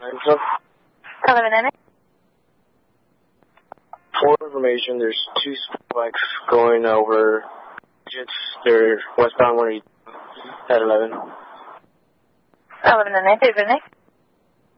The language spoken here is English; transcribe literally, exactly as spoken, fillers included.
eleven nine eight. For information, there's two bikes going over digits. They're westbound one at eleven. eleven nine eight, David Nick.